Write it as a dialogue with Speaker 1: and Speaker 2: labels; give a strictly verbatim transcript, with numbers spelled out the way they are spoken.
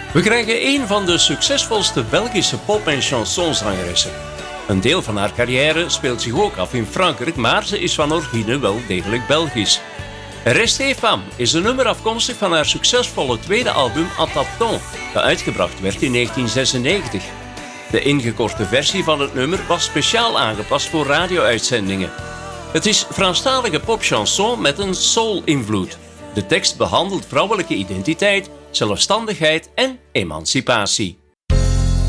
Speaker 1: We krijgen een van de succesvolste Belgische pop- en chansonzangeressen. Een deel van haar carrière speelt zich ook af in Frankrijk, maar ze is van origine wel degelijk Belgisch. Restez Femme is een nummer afkomstig van haar succesvolle tweede album Attends, dat uitgebracht werd in negentien zesennegentig. De ingekorte versie van het nummer was speciaal aangepast voor radio-uitzendingen. Het is Franstalige popchanson met een soul-invloed. De tekst behandelt vrouwelijke identiteit, zelfstandigheid en emancipatie.